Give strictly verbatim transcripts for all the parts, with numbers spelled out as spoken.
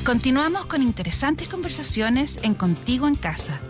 Continuamos con interesantes conversaciones en Contigo en Casa.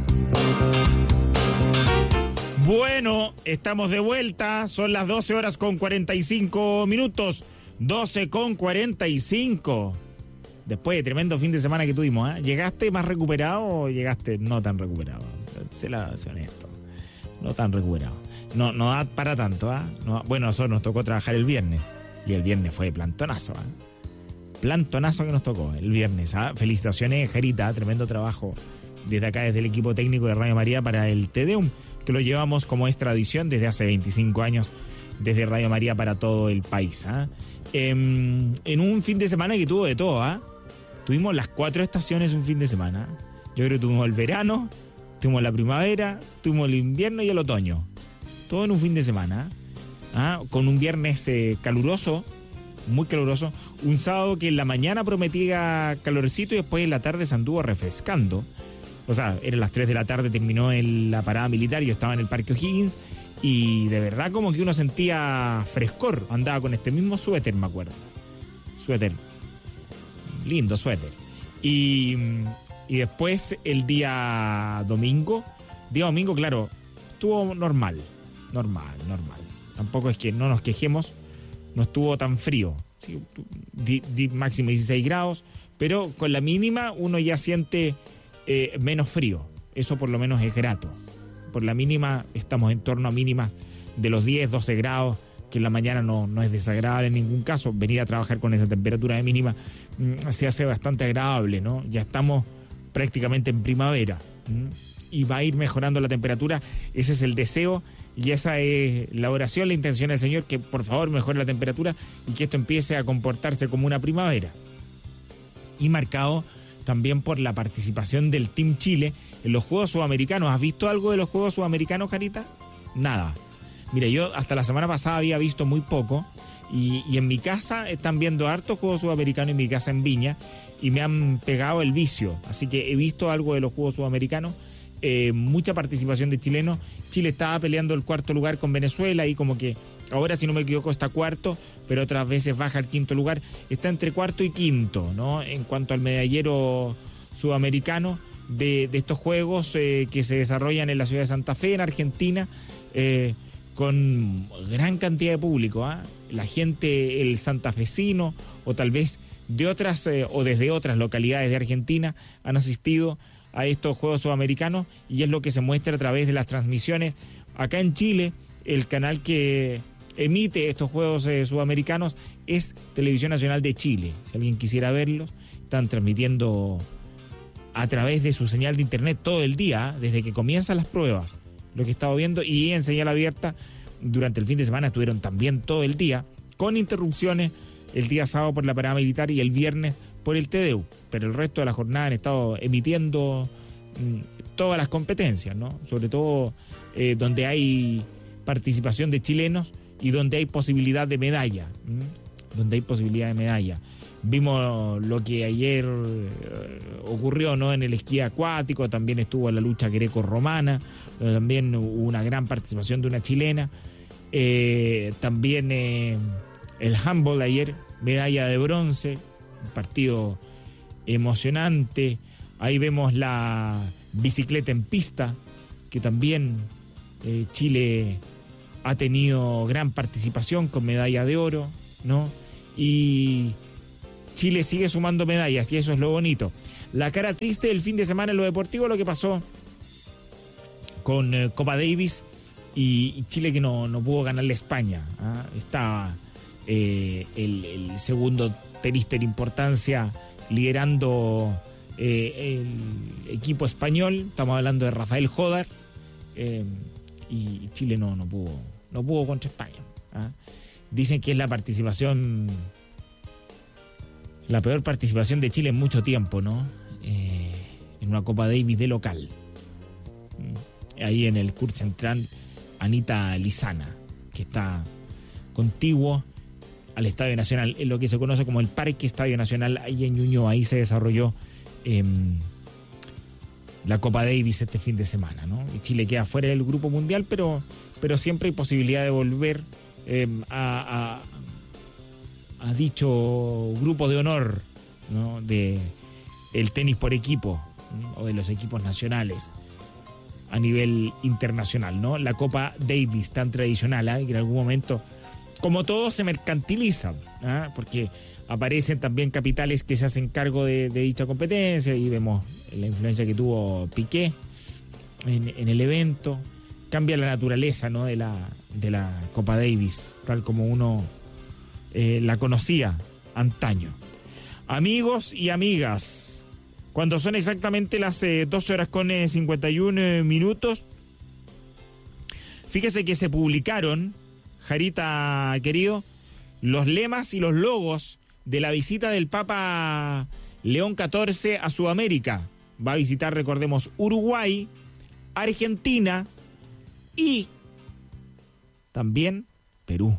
Bueno, estamos de vuelta, son las doce horas con cuarenta y cinco minutos, doce con cuarenta y cinco. Después de tremendo fin de semana que tuvimos, ¿eh? ¿Llegaste más recuperado o llegaste no tan recuperado? Sé, la, sé honesto, no tan recuperado. No, no da para tanto, ¿eh? No, bueno, nosotros nos tocó trabajar el viernes, y el viernes fue plantonazo, ¿eh? Plantonazo que nos tocó el viernes, ¿eh? Felicitaciones, Jarita, tremendo trabajo desde acá, desde el equipo técnico de Radio María para el Te Deum, que lo llevamos como es tradición desde hace veinticinco años, desde Radio María para todo el país, ¿eh? Eh, en un fin de semana que tuvo de todo, ¿eh? Tuvimos las cuatro estaciones un fin de semana. Yo creo que tuvimos el verano, tuvimos la primavera, tuvimos el invierno y el otoño. Todo en un fin de semana, ¿eh? Con un viernes eh, caluroso, muy caluroso. Un sábado que en la mañana prometía calorcito y después en la tarde se anduvo refrescando. O sea, eran las tres de la tarde, terminó en la parada militar, yo estaba en el Parque O'Higgins y de verdad como que uno sentía frescor. Andaba con este mismo suéter, me acuerdo. Suéter. Lindo suéter. Y, y después el día domingo, día domingo, claro, estuvo normal, normal, normal. Tampoco es que no nos quejemos, no estuvo tan frío. Sí, di, di, máximo dieciséis grados, pero con la mínima uno ya siente eh, menos frío. Eso por lo menos es grato. Por la mínima estamos en torno a mínimas de los diez, doce grados, que en la mañana no, no es desagradable en ningún caso. Venir a trabajar con esa temperatura de mínima mmm, se hace bastante agradable, ¿no? Ya estamos prácticamente en primavera, ¿m? Y va a ir mejorando la temperatura. Ese es el deseo y esa es la oración, la intención del Señor, que por favor mejore la temperatura y que esto empiece a comportarse como una primavera. Y marcado también por la participación del Team Chile en los Juegos Sudamericanos. ¿Has visto algo de los Juegos Sudamericanos, Jarita? Nada. Mira, yo hasta la semana pasada había visto muy poco y, y en mi casa están viendo hartos Juegos Sudamericanos, en mi casa en Viña, y me han pegado el vicio. Así que he visto algo de los Juegos Sudamericanos, eh, mucha participación de chilenos. Chile estaba peleando el cuarto lugar con Venezuela y como que ahora, si no me equivoco, está cuarto, pero otras veces baja al quinto lugar. Está entre cuarto y quinto, ¿no? En cuanto al medallero sudamericano de, de estos Juegos eh, que se desarrollan en la ciudad de Santa Fe, en Argentina, eh, con gran cantidad de público, ¿eh? La gente, el santafesino, o tal vez de otras eh, o desde otras localidades de Argentina, han asistido a estos Juegos Sudamericanos y es lo que se muestra a través de las transmisiones. Acá en Chile, el canal que emite estos Juegos eh, Sudamericanos es Televisión Nacional de Chile. Si alguien quisiera verlos, están transmitiendo a través de su señal de internet todo el día, desde que comienzan las pruebas, lo que he estado viendo, y en señal abierta durante el fin de semana estuvieron también todo el día, con interrupciones el día sábado por la parada militar y el viernes por el Te Deum, pero el resto de la jornada han estado emitiendo mmm, todas las competencias, ¿no? Sobre todo eh, donde hay participación de chilenos y donde hay posibilidad de medalla, ¿m? donde hay posibilidad de medalla. Vimos lo que ayer eh, ocurrió, ¿no? En el esquí acuático, también estuvo la lucha greco-romana, también hubo una gran participación de una chilena, eh, también eh, el handball ayer, medalla de bronce, un partido emocionante. Ahí vemos la bicicleta en pista, que también eh, Chile ha tenido gran participación con medalla de oro, ¿no? Y Chile sigue sumando medallas y eso es lo bonito. La cara triste del fin de semana en lo deportivo, lo que pasó con eh, Copa Davis y, y Chile que no, no pudo ganarle a España, ¿eh? Está eh, el, el segundo tenista en importancia liderando eh, el equipo español. Estamos hablando de Rafael Jodar, eh, y Chile no, no pudo no pudo contra España, ¿eh? Dicen que es la participación, la peor participación de Chile en mucho tiempo, ¿no? Eh, en una Copa Davis de local. Ahí en el Kurt Central, Anita Lizana, que está contiguo al Estadio Nacional, en lo que se conoce como el Parque Estadio Nacional, ahí en Ñuñoa. Ahí se desarrolló eh, la Copa Davis este fin de semana, ¿no? Y Chile queda fuera del grupo mundial, pero, pero siempre hay posibilidad de volver eh, a, a, a dicho grupo de honor ¿no?, de el tenis por equipo, ¿no?, o de los equipos nacionales a nivel internacional, ¿no? La Copa Davis tan tradicional, ¿eh?, que en algún momento, como todo, se mercantiliza, ¿eh?, porque aparecen también capitales que se hacen cargo de, de dicha competencia, y vemos la influencia que tuvo Piqué en, en el evento. Cambia la naturaleza, ¿no?, de la, de la Copa Davis, tal como uno eh, la conocía antaño. Amigos y amigas, cuando son exactamente las eh, doce horas con eh, cincuenta y uno eh, minutos, fíjese que se publicaron, Jarita querido, los lemas y los logos de la visita del Papa León catorce a Sudamérica. Va a visitar, recordemos, Uruguay, Argentina y también Perú.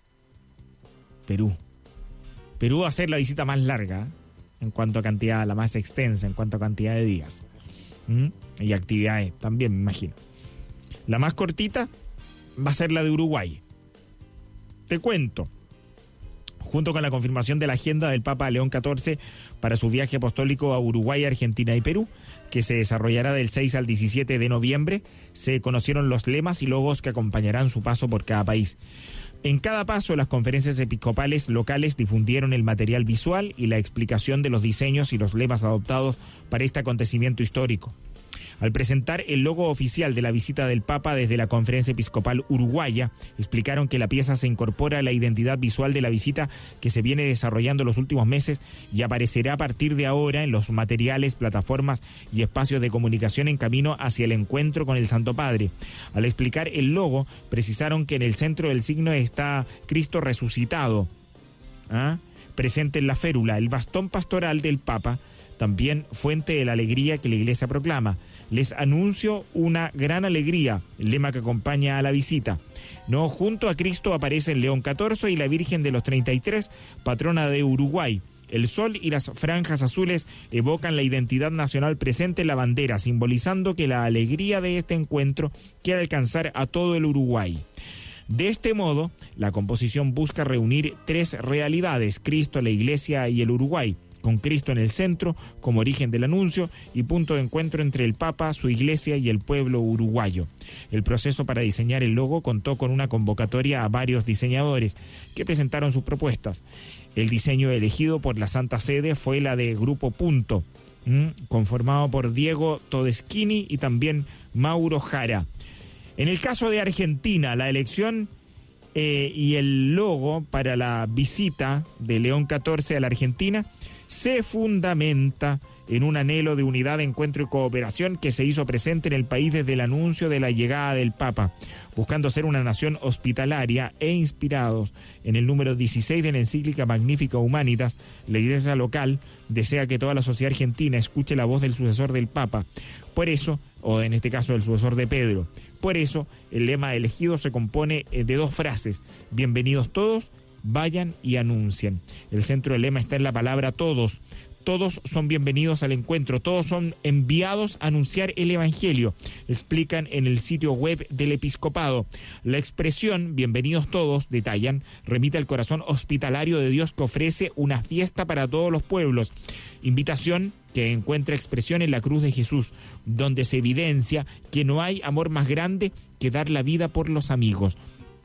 Perú. Perú va a ser la visita más larga, en cuanto a cantidad, la más extensa en cuanto a cantidad de días. ¿Mm? Y actividades también, me imagino. La más cortita va a ser la de Uruguay. Te cuento. Junto con la confirmación de la agenda del Papa León catorce para su viaje apostólico a Uruguay, Argentina y Perú, que se desarrollará del seis al diecisiete de noviembre, se conocieron los lemas y logos que acompañarán su paso por cada país. En cada paso, las conferencias episcopales locales difundieron el material visual y la explicación de los diseños y los lemas adoptados para este acontecimiento histórico. Al presentar el logo oficial de la visita del Papa desde la Conferencia Episcopal Uruguaya, explicaron que la pieza se incorpora a la identidad visual de la visita que se viene desarrollando los últimos meses y aparecerá a partir de ahora en los materiales, plataformas y espacios de comunicación en camino hacia el encuentro con el Santo Padre. Al explicar el logo, precisaron que en el centro del signo está Cristo resucitado, ¿ah?, presente en la férula, el bastón pastoral del Papa, también fuente de la alegría que la Iglesia proclama. Les anuncio una gran alegría, el lema que acompaña a la visita. No, junto a Cristo aparecen León catorce y la Virgen de los treinta y tres, patrona de Uruguay. El sol y las franjas azules evocan la identidad nacional presente en la bandera, simbolizando que la alegría de este encuentro quiere alcanzar a todo el Uruguay. De este modo, la composición busca reunir tres realidades: Cristo, la Iglesia y el Uruguay, con Cristo en el centro como origen del anuncio y punto de encuentro entre el Papa, su Iglesia y el pueblo uruguayo. El proceso para diseñar el logo contó con una convocatoria a varios diseñadores que presentaron sus propuestas. El diseño elegido por la Santa Sede fue la de Grupo Punto, ¿m? conformado por Diego Todeschini y también Mauro Jara. En el caso de Argentina, la elección eh, y el logo para la visita de León catorce a la Argentina se fundamenta en un anhelo de unidad, encuentro y cooperación que se hizo presente en el país desde el anuncio de la llegada del Papa, buscando ser una nación hospitalaria e inspirados en el número dieciséis de la encíclica Magnificat Humanitas. La iglesia local desea que toda la sociedad argentina escuche la voz del sucesor del Papa. Por eso, o en este caso del sucesor de Pedro, por eso el lema elegido se compone de dos frases: bienvenidos todos, vayan y anuncien. El centro del lema está en la palabra todos. Todos son bienvenidos al encuentro, todos son enviados a anunciar el Evangelio, explican en el sitio web del Episcopado. La expresión bienvenidos todos, detallan, remite al corazón hospitalario de Dios que ofrece una fiesta para todos los pueblos. Invitación que encuentra expresión en la cruz de Jesús, donde se evidencia que no hay amor más grande que dar la vida por los amigos.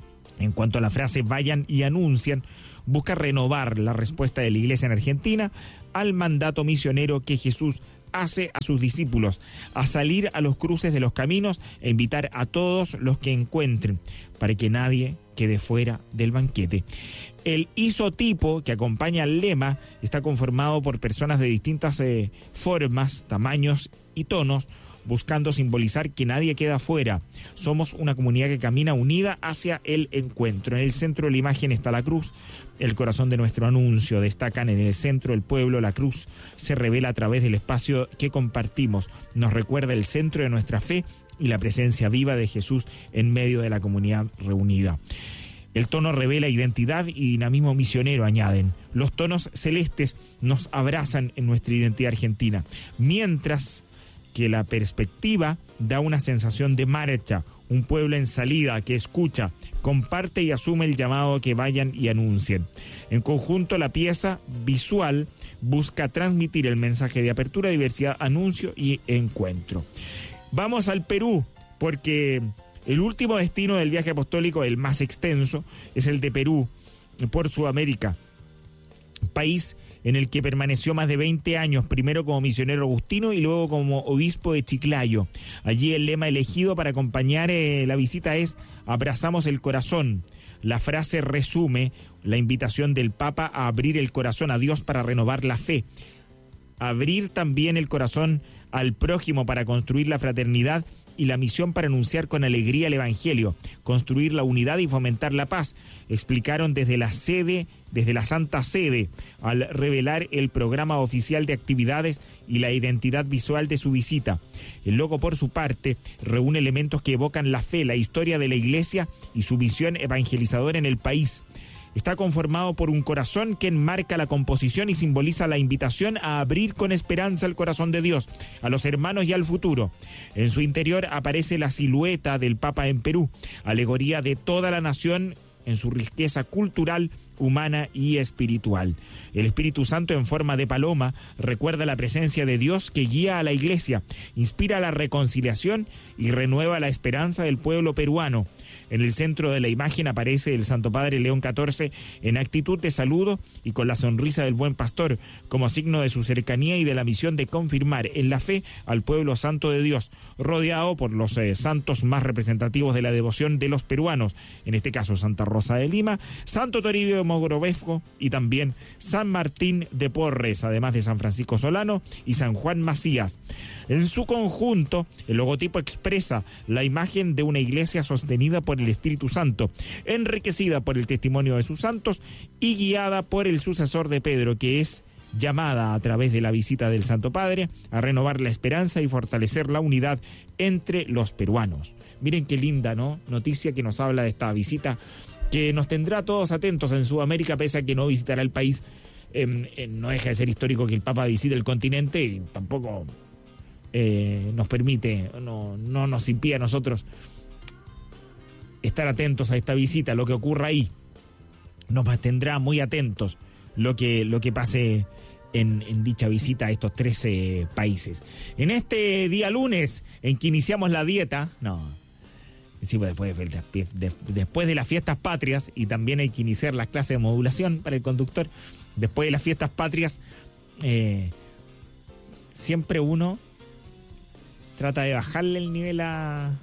En cuanto a la frase vayan y anuncian, busca renovar la respuesta de la Iglesia en Argentina al mandato misionero que Jesús hace a sus discípulos, a salir a los cruces de los caminos e invitar a todos los que encuentren, para que nadie quede fuera del banquete. El isotipo que acompaña al lema está conformado por personas de distintas eh, formas, tamaños y tonos, buscando simbolizar que nadie queda fuera. Somos una comunidad que camina unida hacia el encuentro. En el centro de la imagen está la cruz, el corazón de nuestro anuncio. Destacan en el centro del pueblo. La cruz se revela a través del espacio que compartimos. Nos recuerda el centro de nuestra fe y la presencia viva de Jesús en medio de la comunidad reunida. El tono revela identidad y dinamismo misionero, añaden. Los tonos celestes nos abrazan en nuestra identidad argentina, mientras que la perspectiva da una sensación de marcha, un pueblo en salida que escucha, comparte y asume el llamado a que vayan y anuncien. En conjunto, la pieza visual busca transmitir el mensaje de apertura, diversidad, anuncio y encuentro. Vamos al Perú, porque el último destino del viaje apostólico, el más extenso, es el de Perú, por Sudamérica, país en el que permaneció más de veinte años, primero como misionero agustino y luego como obispo de Chiclayo. Allí el lema elegido para acompañar eh, la visita es "Abrazamos el corazón". La frase resume la invitación del Papa a abrir el corazón a Dios para renovar la fe. Abrir también el corazón al prójimo para construir la fraternidad y la misión para anunciar con alegría el Evangelio, construir la unidad y fomentar la paz, explicaron desde la sede, desde la Santa Sede, al revelar el programa oficial de actividades y la identidad visual de su visita. El logo, por su parte, reúne elementos que evocan la fe, la historia de la Iglesia y su visión evangelizadora en el país. Está conformado por un corazón que enmarca la composición y simboliza la invitación a abrir con esperanza el corazón de Dios, a los hermanos y al futuro. En su interior aparece la silueta del Papa en Perú, alegoría de toda la nación en su riqueza cultural, humana y espiritual. El Espíritu Santo en forma de paloma recuerda la presencia de Dios que guía a la Iglesia, inspira la reconciliación y renueva la esperanza del pueblo peruano. En el centro de la imagen aparece el Santo Padre León catorce en actitud de saludo y con la sonrisa del buen pastor, como signo de su cercanía y de la misión de confirmar en la fe al pueblo santo de Dios, rodeado por los eh, santos más representativos de la devoción de los peruanos, en este caso Santa Rosa de Lima, Santo Toribio de Mogrovejo y también San Martín de Porres, además de San Francisco Solano y San Juan Macías. En su conjunto, el logotipo expresa la imagen de una iglesia sostenida por el Espíritu Santo, enriquecida por el testimonio de sus santos y guiada por el sucesor de Pedro, que es llamada a través de la visita del Santo Padre a renovar la esperanza y fortalecer la unidad entre los peruanos. Miren qué linda, ¿no?, noticia que nos habla de esta visita que nos tendrá a todos atentos en Sudamérica, pese a que no visitará el país. Eh, eh, no deja de ser histórico que el Papa visite el continente y tampoco eh, nos permite, no, no nos impide a nosotros estar atentos a esta visita, lo que ocurra ahí. Nos mantendrá muy atentos lo que, lo que pase en, en dicha visita a estos trece países. En este día lunes, en que iniciamos la dieta, no, decimos después de, de, de, después de las fiestas patrias, y también hay que iniciar las clases de modulación para el conductor, después de las fiestas patrias, eh, siempre uno trata de bajarle el nivel a...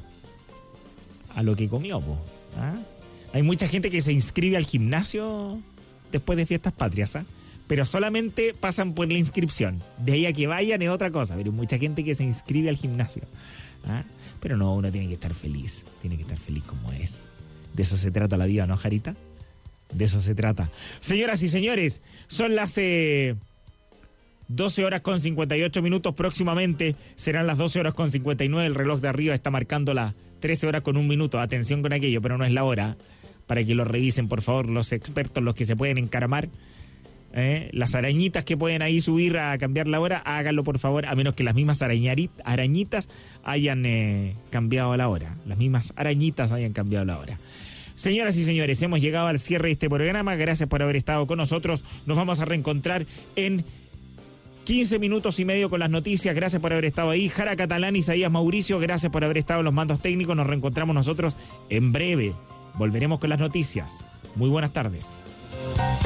a lo que comió, po. ¿Ah? Hay mucha gente que se inscribe al gimnasio después de fiestas patrias, ¿ah? Pero solamente pasan por la inscripción. De ahí a que vayan es otra cosa, pero hay mucha gente que se inscribe al gimnasio, ¿ah? Pero no, uno tiene que estar feliz, tiene que estar feliz como es. De eso se trata la vida, ¿no, Jarita? De eso se trata. Señoras y señores, son las eh, doce horas con cincuenta y ocho minutos. Próximamente serán las doce horas con cincuenta y nueve. El reloj de arriba está marcando las trece horas con un minuto. Atención con aquello, pero no es la hora. Para que lo revisen, por favor, los expertos, los que se pueden encaramar. ¿eh? Las arañitas que pueden ahí subir a cambiar la hora, háganlo, por favor, a menos que las mismas arañitas hayan eh, cambiado la hora. Las mismas arañitas hayan cambiado la hora. Señoras y señores, hemos llegado al cierre de este programa. Gracias por haber estado con nosotros. Nos vamos a reencontrar en quince minutos y medio con las noticias. Gracias por haber estado ahí. Jara Catalán, Isaías Mauricio, gracias por haber estado en los mandos técnicos. Nos reencontramos nosotros en breve. Volveremos con las noticias. Muy buenas tardes.